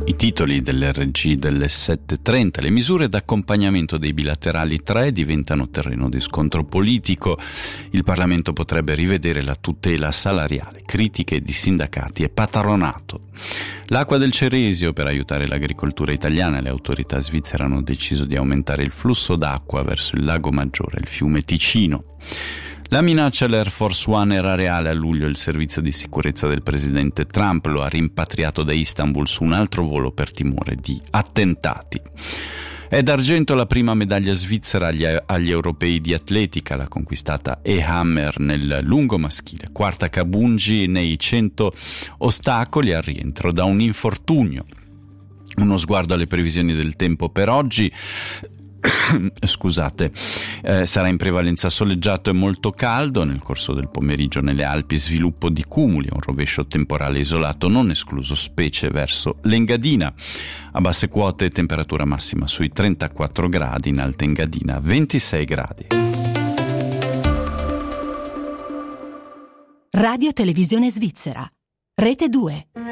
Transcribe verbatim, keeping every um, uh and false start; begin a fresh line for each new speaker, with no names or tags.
I titoli dell'R G delle sette e trenta, le misure d'accompagnamento dei bilaterali tre diventano terreno di scontro politico. Il Parlamento potrebbe rivedere la tutela salariale, critiche di sindacati e patronato. L'acqua del Ceresio, per aiutare l'agricoltura italiana, le autorità svizzere hanno deciso di aumentare il flusso d'acqua verso il lago Maggiore e il fiume Ticino. La minaccia all'Air Force One era reale. A luglio il servizio di sicurezza del presidente Trump lo ha rimpatriato da Istanbul su un altro volo per timore di attentati. È d'argento la prima medaglia svizzera agli, agli europei di atletica, l'ha conquistata E. Hammer nel lungo maschile, quarta Kabungi nei cento ostacoli al rientro da un infortunio. Uno sguardo alle previsioni del tempo per oggi. Scusate, eh, sarà in prevalenza soleggiato e molto caldo. Nel corso del pomeriggio nelle Alpi sviluppo di cumuli, un rovescio temporale isolato non escluso, specie verso l'Engadina. A basse quote temperatura massima sui trentaquattro gradi, in Alta Engadina ventisei gradi.
Radio Televisione Svizzera, Rete due.